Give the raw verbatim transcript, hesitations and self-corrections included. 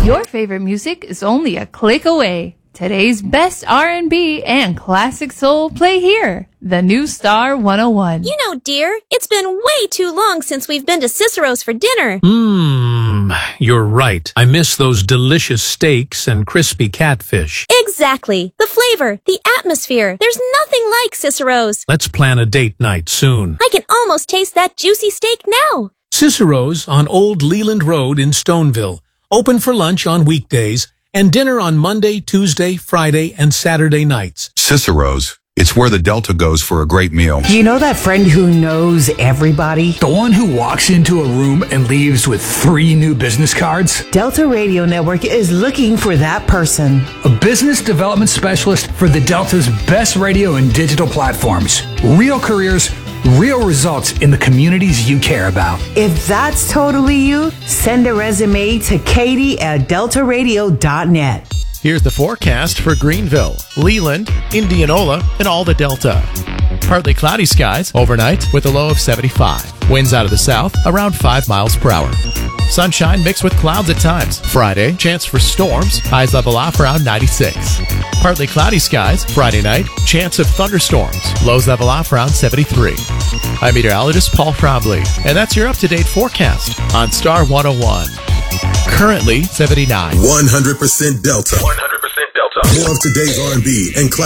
Your favorite music is only a click away. Today's best R and B and classic soul play here. The new Star one oh one. You know, dear, it's been way too long since we've been to Cicero's for dinner. Mmm, you're right. I miss those delicious steaks and crispy catfish. Exactly. The flavor, the atmosphere. There's nothing like Cicero's. Let's plan a date night soon. I can almost taste that juicy steak now. Cicero's on Old Leland Road in Stoneville. Open for lunch on weekdays and dinner on Monday, Tuesday, Friday, and Saturday nights. Cicero's. It's where the Delta goes for a great meal. You know that friend who knows everybody? The one who walks into a room and leaves with three new business cards? Delta Radio Network is looking for that person. A business development specialist for the Delta's best radio and digital platforms. Real careers, real results in the communities you care about. If that's totally you, send a resume to Katie at delta radio dot net. Here's the forecast for Greenville, Leland, Indianola, and all the Delta. Partly cloudy skies overnight with a low of seventy-five. Winds out of the south around five miles per hour. Sunshine mixed with clouds at times. Friday, chance for storms. Highs level off around ninety-six. Partly cloudy skies. Friday night, chance of thunderstorms. Lows level off around seventy-three. I'm meteorologist Paul Trombley, and that's your up-to-date forecast on Star one oh one. Currently seventy-nine. one hundred percent Delta. one hundred percent Delta. More of today's R and B and classic